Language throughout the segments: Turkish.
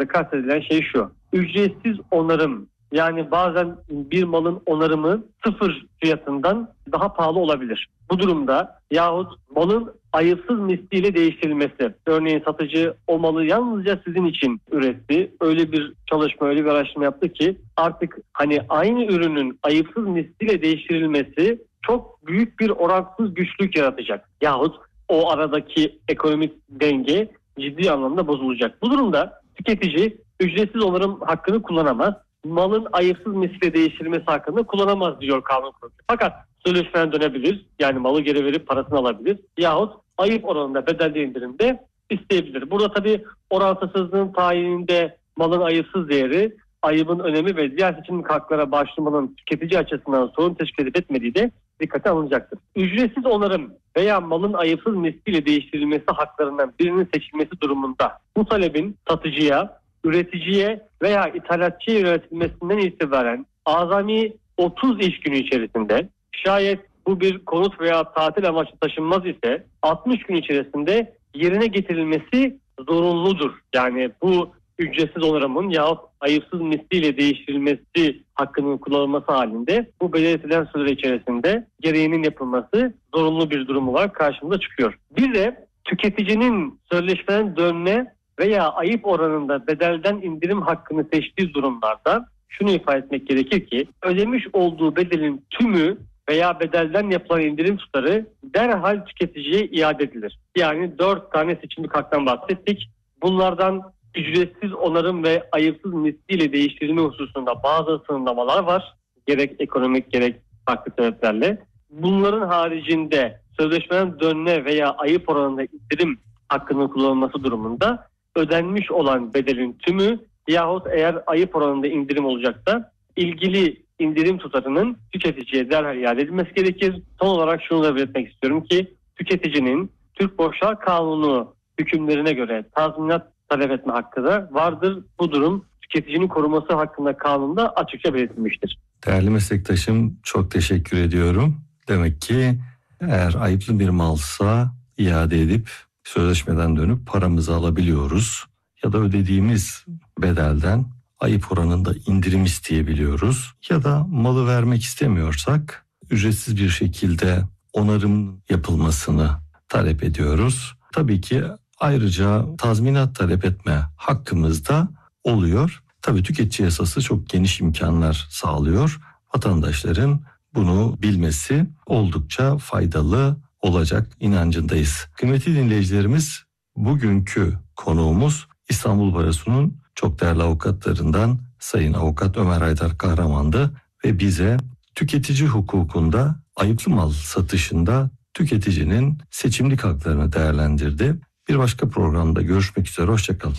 anlamda kastedilen şey şu: ücretsiz onarım. Yani bazen bir malın onarımı sıfır fiyatından daha pahalı olabilir. Bu durumda yahut malın ayıpsız misliyle değiştirilmesi. Örneğin satıcı o malı yalnızca sizin için üretti. Öyle bir çalışma, öyle bir araştırma yaptı ki artık aynı ürünün ayıpsız misliyle değiştirilmesi çok büyük bir orantısız güçlük yaratacak. Yahut o aradaki ekonomik denge ciddi anlamda bozulacak. Bu durumda tüketici ücretsiz onarım hakkını kullanamaz. Malın ayıpsız misliyle değiştirilmesi hakkında kullanamaz diyor kanun kurucu. Fakat sözleşmeden dönebilir. Yani malı geri verip parasını alabilir. Yahut ayıp oranında bedelli indirimde isteyebilir. Burada tabii orantısızlığın tayininde malın ayıpsız değeri, ayıbın önemi ve diğer seçimlik haklara başvurmanın tüketici açısından sorun teşkil edip etmediği de dikkate alınacaktır. Ücretsiz onarım veya malın ayıpsız misliyle değiştirilmesi haklarından birinin seçilmesi durumunda bu talebin satıcıya, üreticiye veya ithalatçıya yönetilmesinden itibaren azami 30 iş günü içerisinde, şayet bu bir konut veya tatil amaçlı taşınmaz ise 60 gün içerisinde yerine getirilmesi zorunludur. Yani bu ücretsiz onarımın yahut ayıpsız misliyle değiştirilmesi hakkının kullanılması halinde bu belirtilen süre içerisinde gereğinin yapılması zorunlu bir durum olarak karşımıza çıkıyor. Bir de tüketicinin sözleşmeden dönme veya ayıp oranında bedelden indirim hakkını seçtiği durumlarda şunu ifade etmek gerekir ki ödemiş olduğu bedelin tümü veya bedelden yapılan indirim tutarı derhal tüketiciye iade edilir. Yani 4 tane seçimlik haktan bahsettik. Bunlardan ücretsiz onarım ve ayıpsız misliyle değiştirilme hususunda bazı sınırlamalar var. Gerek ekonomik gerek farklı sebeplerle. Bunların haricinde sözleşmeden dönme veya ayıp oranında indirim hakkının kullanılması durumunda ödenmiş olan bedelin tümü yahut eğer ayıp oranında indirim olacaksa ilgili indirim tutarının tüketiciye derhal iade edilmesi gerekir. Son olarak şunu da belirtmek istiyorum ki tüketicinin Türk Borçlar Kanunu hükümlerine göre tazminat talep etme hakkı da vardır. Bu durum tüketicinin koruması hakkında kanunda açıkça belirtilmiştir. Değerli meslektaşım, çok teşekkür ediyorum. Demek ki eğer ayıplı bir malsa iade edip sözleşmeden dönüp paramızı alabiliyoruz. Ya da ödediğimiz bedelden ayıp oranında indirim isteyebiliyoruz. Ya da malı vermek istemiyorsak ücretsiz bir şekilde onarım yapılmasını talep ediyoruz. Tabii ki ayrıca tazminat talep etme hakkımız da oluyor. Tabii tüketici yasası çok geniş imkanlar sağlıyor. Vatandaşların bunu bilmesi oldukça faydalı olacak inancındayız. Kıymetli dinleyicilerimiz, bugünkü konuğumuz İstanbul Barosu'nun çok değerli avukatlarından Sayın Avukat Ömer Haydar Kahraman'dı ve bize tüketici hukukunda ayıplı mal satışında tüketicinin seçimlik haklarını değerlendirdi. Bir başka programda görüşmek üzere, hoşçakalın.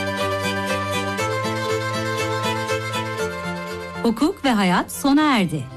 Hukuk ve hayat sona erdi.